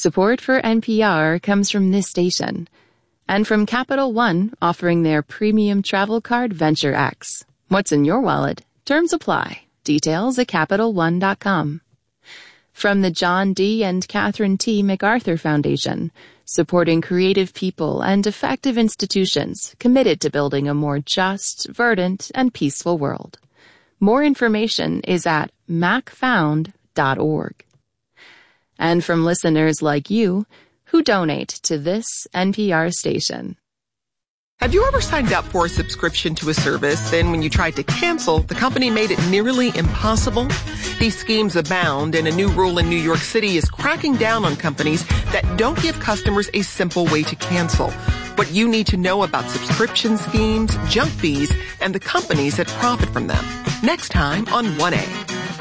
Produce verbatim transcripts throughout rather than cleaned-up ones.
Support for N P R comes from this station and from Capital One, offering their premium travel card Venture X. What's in your wallet? Terms apply. Details at Capital One dot com. From the John D. and Catherine T. MacArthur Foundation, supporting creative people and effective institutions committed to building a more just, verdant, and peaceful world. More information is at mac found dot org. And from listeners like you who donate to this N P R station. Have you ever signed up for a subscription to a service, then when you tried to cancel, the company made it nearly impossible? These schemes abound, and a new rule in New York City is cracking down on companies that don't give customers a simple way to cancel. What you need to know about subscription schemes, junk fees, and the companies that profit from them. Next time on one A.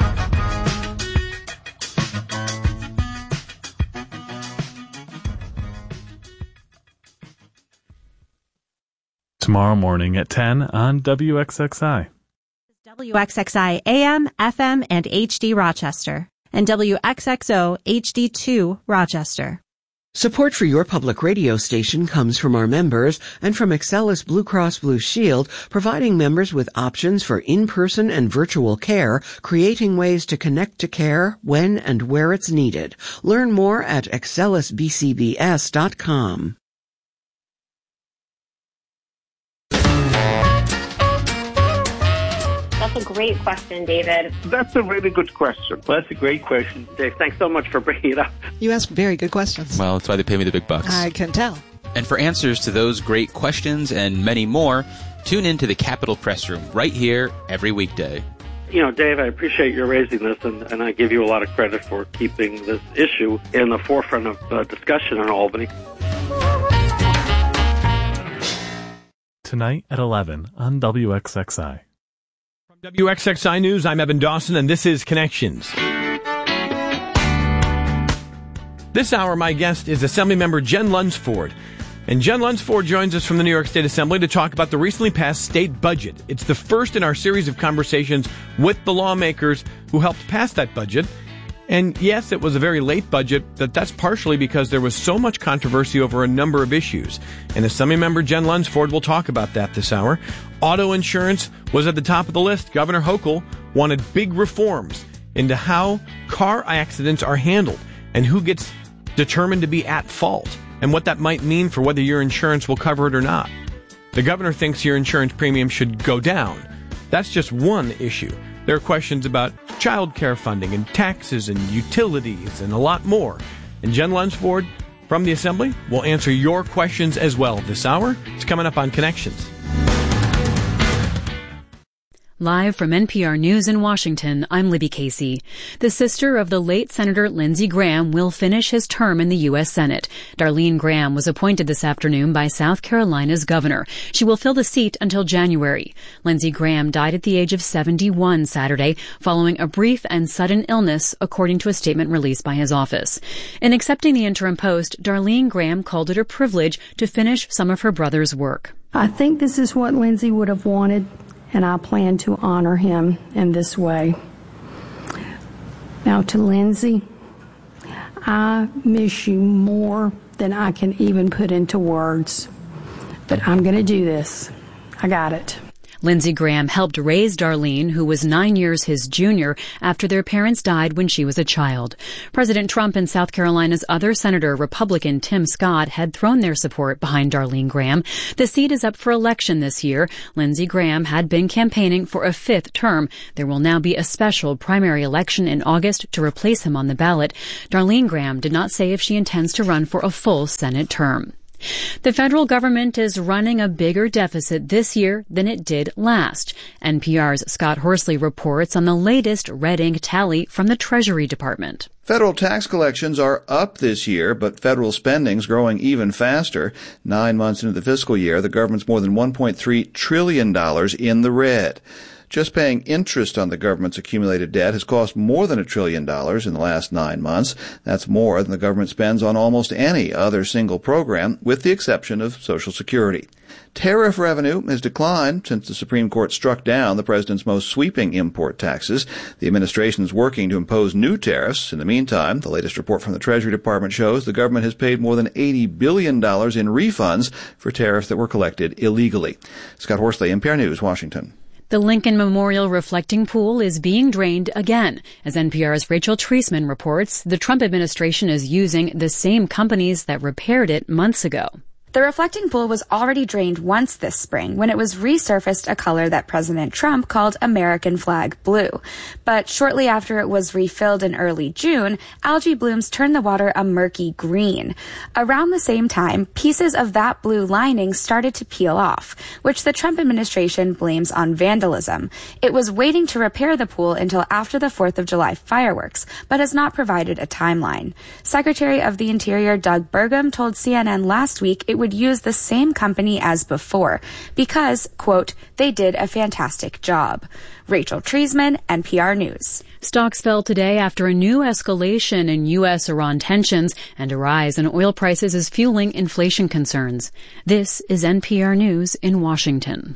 Tomorrow morning at ten on W X X I. W X X I A M, F M, and H D Rochester, and W X X O H D two Rochester. Support for your public radio station comes from our members and from Excellus Blue Cross Blue Shield, providing members with options for in-person and virtual care, creating ways to connect to care when and where it's needed. Learn more at excellus b c b s dot com. That's a great question, David. That's a really good question. Well, that's a great question. Dave, thanks so much for bringing it up. You ask very good questions. Well, that's why they pay me the big bucks. I can tell. And for answers to those great questions and many more, tune in to the Capitol Press Room right here every weekday. You know, Dave, I appreciate your raising this, and, and I give you a lot of credit for keeping this issue in the forefront of uh, discussion in Albany. Tonight at eleven on W X X I. W X X I News, I'm Evan Dawson, and this is Connections. This hour, my guest is Assemblymember Jen Lunsford. And Jen Lunsford joins us from the New York State Assembly to talk about the recently passed state budget. It's the first in our series of conversations with the lawmakers who helped pass that budget. And yes, it was a very late budget, but that's partially because there was so much controversy over a number of issues. And Assemblymember Jen Lunsford will talk about that this hour. Auto insurance was at the top of the list. Governor Hochul wanted big reforms into how car accidents are handled and who gets determined to be at fault and what that might mean for whether your insurance will cover it or not. The governor thinks your insurance premium should go down. That's just one issue. There are questions about child care funding and taxes and utilities and a lot more. And Jen Lunsford from the Assembly will answer your questions as well this hour. It's coming up on Connections. Live from N P R News in Washington, I'm Libby Casey. The sister of the late Senator Lindsey Graham will finish his term in the U S Senate. Darlene Graham was appointed this afternoon by South Carolina's governor. She will fill the seat until January. Lindsey Graham died at the age of seventy-one Saturday following a brief and sudden illness, according to a statement released by his office. In accepting the interim post, Darlene Graham called it a privilege to finish some of her brother's work. I think this is what Lindsey would have wanted, and I plan to honor him in this way. Now to Lindsey, I miss you more than I can even put into words, but I'm going to do this. I got it. Lindsey Graham helped raise Darlene, who was nine years his junior, after their parents died when she was a child. President Trump and South Carolina's other senator, Republican Tim Scott, had thrown their support behind Darlene Graham. The seat is up for election this year. Lindsey Graham had been campaigning for a fifth term. There will now be a special primary election in August to replace him on the ballot. Darlene Graham did not say if she intends to run for a full Senate term. The federal government is running a bigger deficit this year than it did last. N P R's Scott Horsley reports on the latest red ink tally from the Treasury Department. Federal tax collections are up this year, but federal spending's growing even faster. Nine months into the fiscal year, the government's more than one point three trillion dollars in the red. Just paying interest on the government's accumulated debt has cost more than a trillion dollars in the last nine months. That's more than the government spends on almost any other single program, with the exception of Social Security. Tariff revenue has declined since the Supreme Court struck down the president's most sweeping import taxes. The administration is working to impose new tariffs. In the meantime, the latest report from the Treasury Department shows the government has paid more than eighty billion dollars in refunds for tariffs that were collected illegally. Scott Horsley, N P R News, Washington. The Lincoln Memorial Reflecting Pool is being drained again. As N P R's Rachel Treisman reports, the Trump administration is using the same companies that repaired it months ago. The reflecting pool was already drained once this spring when it was resurfaced a color that President Trump called American flag blue. But shortly after it was refilled in early June, algae blooms turned the water a murky green. Around the same time, pieces of that blue lining started to peel off, which the Trump administration blames on vandalism. It was waiting to repair the pool until after the fourth of July fireworks, but has not provided a timeline. Secretary of the Interior Doug Burgum told C N N last week it would use the same company as before because, quote, they did a fantastic job. Rachel Treisman, N P R News. Stocks fell today after a new escalation in U S Iran tensions, and a rise in oil prices is fueling inflation concerns. This is N P R News in Washington.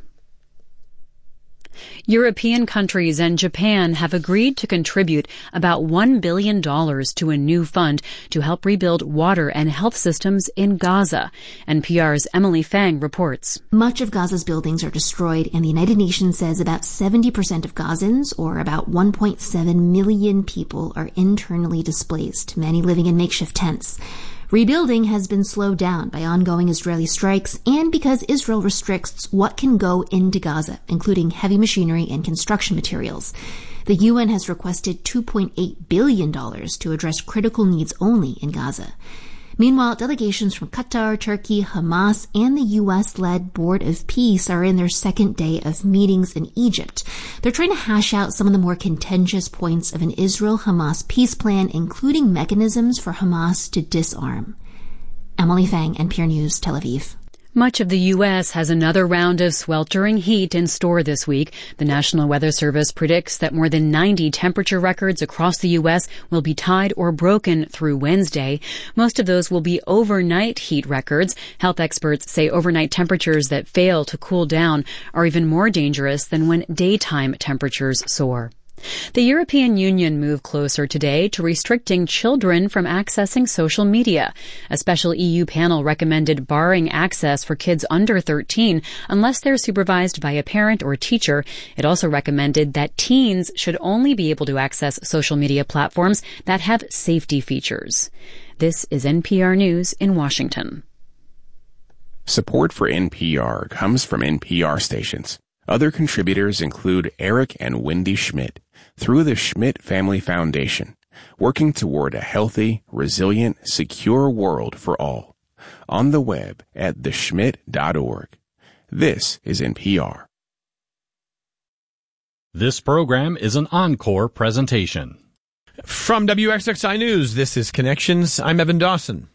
European countries and Japan have agreed to contribute about one billion dollars to a new fund to help rebuild water and health systems in Gaza. N P R's Emily Fang reports. Much of Gaza's buildings are destroyed, and the United Nations says about seventy percent of Gazans, or about one point seven million people, are internally displaced, many living in makeshift tents. Rebuilding has been slowed down by ongoing Israeli strikes and because Israel restricts what can go into Gaza, including heavy machinery and construction materials. The U N has requested two point eight billion dollars to address critical needs only in Gaza. Meanwhile, delegations from Qatar, Turkey, Hamas, and the U S-led Board of Peace are in their second day of meetings in Egypt. They're trying to hash out some of the more contentious points of an Israel-Hamas peace plan, including mechanisms for Hamas to disarm. Emily Fang, N P R News, Tel Aviv. Much of the U S has another round of sweltering heat in store this week. The National Weather Service predicts that more than ninety temperature records across the U S will be tied or broken through Wednesday. Most of those will be overnight heat records. Health experts say overnight temperatures that fail to cool down are even more dangerous than when daytime temperatures soar. The European Union moved closer today to restricting children from accessing social media. A special E U panel recommended barring access for kids under thirteen unless they're supervised by a parent or teacher. It also recommended that teens should only be able to access social media platforms that have safety features. This is N P R News in Washington. Support for N P R comes from N P R stations. Other contributors include Eric and Wendy Schmidt through the Schmidt Family Foundation, working toward a healthy, resilient, secure world for all. On the web at the schmidt dot org. This is N P R. This program is an encore presentation. From W X X I News, this is Connections. I'm Evan Dawson.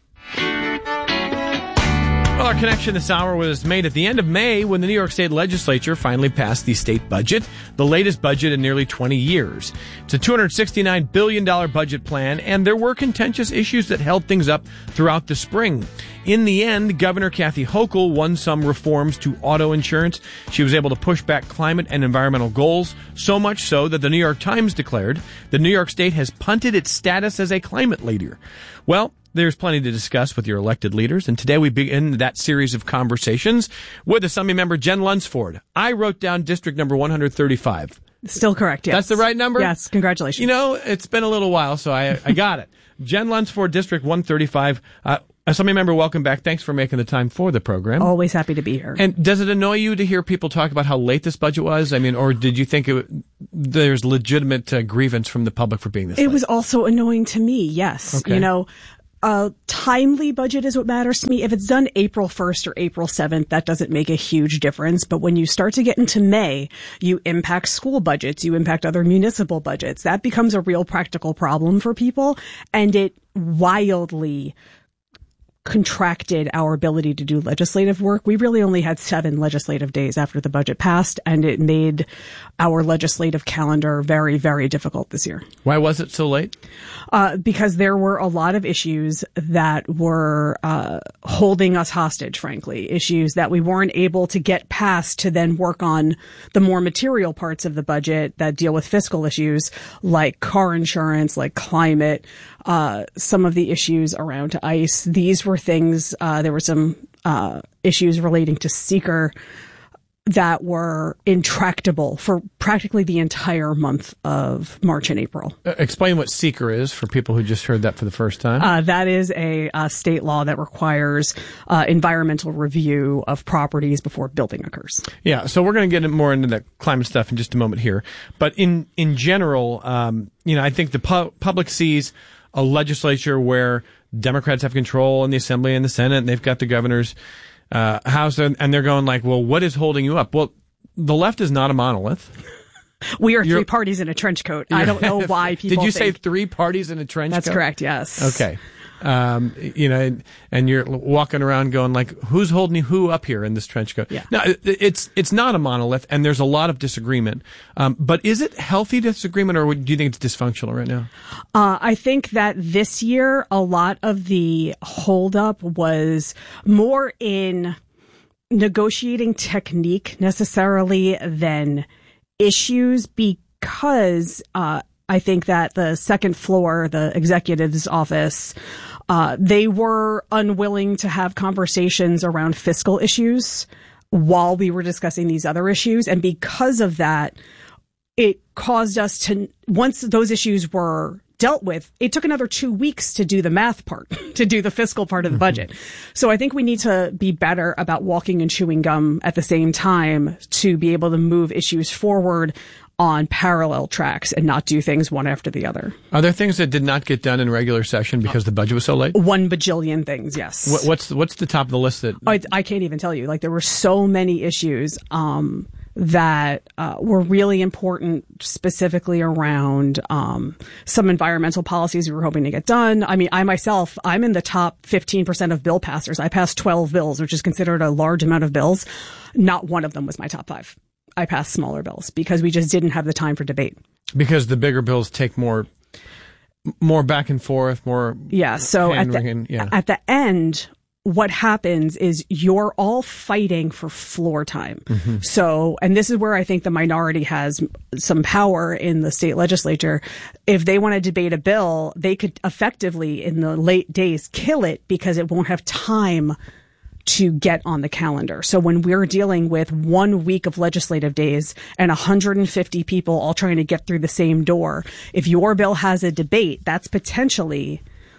Well, our connection this hour was made at the end of May when the New York State Legislature finally passed the state budget, the latest budget in nearly twenty years. It's a two hundred sixty-nine billion dollars budget plan, and there were contentious issues that held things up throughout the spring. In the end, Governor Kathy Hochul won some reforms to auto insurance. She was able to push back climate and environmental goals, so much so that the New York Times declared that New York State has punted its status as a climate leader. Well, there's plenty to discuss with your elected leaders, and today we begin that series of conversations with Assembly Member Jen Lunsford. I wrote down district number one hundred thirty-five. Still correct, yes. That's the right number? Yes, congratulations. You know, it's been a little while, so I, I got it. Jen Lunsford, District one thirty-five. Uh, Assembly Member, welcome back. Thanks for making the time for the program. Always happy to be here. And does it annoy you to hear people talk about how late this budget was? I mean, or did you think it, there's legitimate uh, grievance from the public for being this late? It was also annoying to me, yes. Okay. You know, a timely budget is what matters to me. If it's done April first or April seventh, that doesn't make a huge difference. But when you start to get into May, you impact school budgets, you impact other municipal budgets. That becomes a real practical problem for people, and it wildly contracted our ability to do legislative work. We really only had seven legislative days after the budget passed, and it made our legislative calendar very, very difficult this year. Why was it so late? Uh, because there were a lot of issues that were uh, holding us hostage, frankly, issues that we weren't able to get past to then work on the more material parts of the budget that deal with fiscal issues like car insurance, like climate, uh, some of the issues around ICE. These were things, uh, there were some uh, issues relating to seeker that were intractable for practically the entire month of March and April. Uh, explain what seeker is for people who just heard that for the first time. Uh, that is a, a state law that requires uh, environmental review of properties before building occurs. Yeah, so we're going to get more into that climate stuff in just a moment here. But in, in general, um, you know, I think the pu- public sees a legislature where Democrats have control in the Assembly and the Senate, and they've got the governor's Uh, house, and they're going like, well, what is holding you up? Well, the left is not a monolith. We are You're, three parties in a trench coat. I don't know why people Did you think. say three parties in a trench That's coat? That's correct, yes. Okay. Um, you know, and, and you're walking around going like, who's holding who up here in this trench coat? Yeah. No, it, it's, it's not a monolith, and there's a lot of disagreement. Um, but is it healthy disagreement, or do you think it's dysfunctional right now? Uh, I think that this year, a lot of the holdup was more in negotiating technique necessarily than issues, because uh, I think that the second floor, the executive's office, uh, they were unwilling to have conversations around fiscal issues while we were discussing these other issues. And because of that, it caused us to, once those issues were dealt with, it took another two weeks to do the math part, to do the fiscal part of the budget. So I think we need to be better about walking and chewing gum at the same time to be able to move issues forward on parallel tracks and not do things one after the other. Are there things that did not get done in regular session because the budget was so late? One bajillion things, yes. What, what's what's the top of the list that? I, I can't even tell you. Like, there were so many issues um, that uh, were really important, specifically around um, some environmental policies we were hoping to get done. I mean, I myself, I'm in the top fifteen percent of bill passers. I passed twelve bills, which is considered a large amount of bills. Not one of them was my top five. I passed smaller bills because we just didn't have the time for debate. Because the bigger bills take more, more back and forth, more. Yeah. So at the, yeah. at the end, what happens is you're all fighting for floor time. Mm-hmm. So, and this is where I think the minority has some power in the state legislature. If they want to debate a bill, they could effectively in the late days kill it because it won't have time to get on the calendar. So when we're dealing with one week of legislative days and one hundred fifty people all trying to get through the same door, if your bill has a debate, that's potentially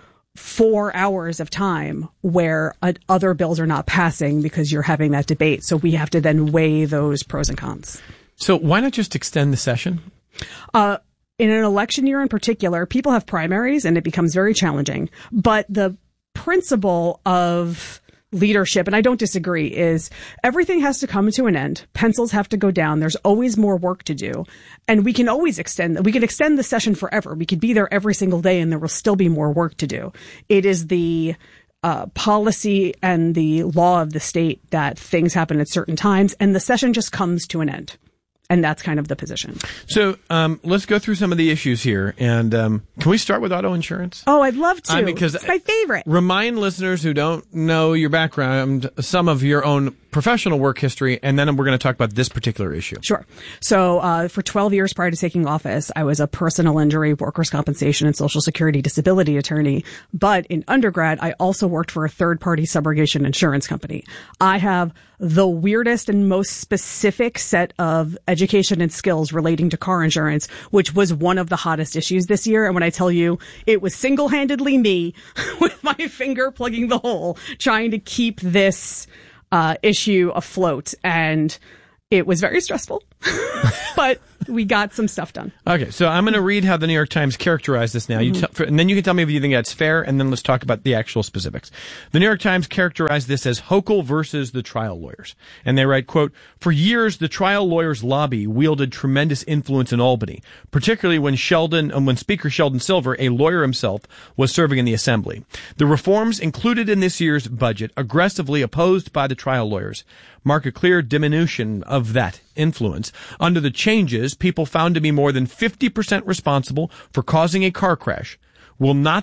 four hours of time where uh, other bills are not passing because you're having that debate. So we have to then weigh those pros and cons. So why not just extend the session? Uh, in an election year in particular, people have primaries and it becomes very challenging. But the principle of leadership, and I don't disagree, is everything has to come to an end. Pencils have to go down. There's always more work to do. And we can always extend, we can extend the session forever. We could be there every single day and there will still be more work to do. It is the uh, policy and the law of the state that things happen at certain times and the session just comes to an end. And that's kind of the position. So um, let's go through some of the issues here. And um, can we start with auto insurance? Oh, I'd love to. Uh, because it's my favorite. Remind listeners who don't know your background, some of your own professional work history, and then we're going to talk about this particular issue. Sure. So uh, for twelve years prior to taking office, I was a personal injury, workers' compensation, and Social Security disability attorney. But in undergrad, I also worked for a third-party subrogation insurance company. I have the weirdest and most specific set of education and skills relating to car insurance, which was one of the hottest issues this year. And when I tell you it was single-handedly me with my finger plugging the hole, trying to keep this uh, issue afloat. And it was very stressful. but we got some stuff done. Okay, so I'm going to read how the New York Times characterized this now. You Mm-hmm. t- and then you can tell me if you think that's fair, and then let's talk about the actual specifics. The New York Times characterized this as Hochul versus the trial lawyers. And they write, quote, "For years, the trial lawyers' lobby wielded tremendous influence in Albany, particularly when Sheldon, uh, when Speaker Sheldon Silver, a lawyer himself, was serving in the Assembly. The reforms included in this year's budget, aggressively opposed by the trial lawyers, mark a clear diminution of that influence. Under the changes, people found to be more than fifty percent responsible for causing a car crash will not